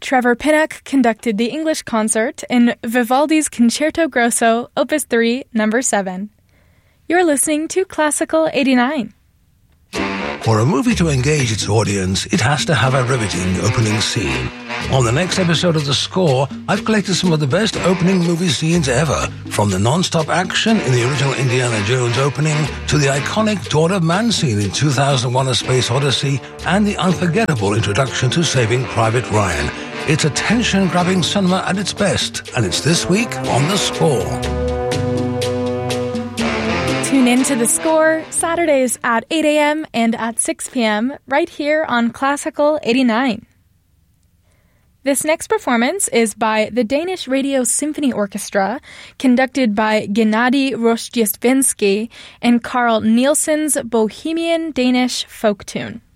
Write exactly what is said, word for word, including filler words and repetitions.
Trevor Pinnock conducted the English concert in Vivaldi's Concerto Grosso, Opus three, number seven. You're listening to Classical eighty-nine. For a movie to engage its audience, it has to have a riveting opening scene. On the next episode of The Score, I've collected some of the best opening movie scenes ever, from the non-stop action in the original Indiana Jones opening to the iconic Dawn of Man scene in two thousand one: A Space Odyssey and the unforgettable introduction to Saving Private Ryan. It's attention-grabbing cinema at its best, and it's this week on The Score. Tune in to The Score Saturdays at eight a.m. and at six p.m. right here on Classical eighty-nine. This next performance is by the Danish Radio Symphony Orchestra, conducted by Gennady Rozhdestvensky and Carl Nielsen's Bohemian Danish folk tune.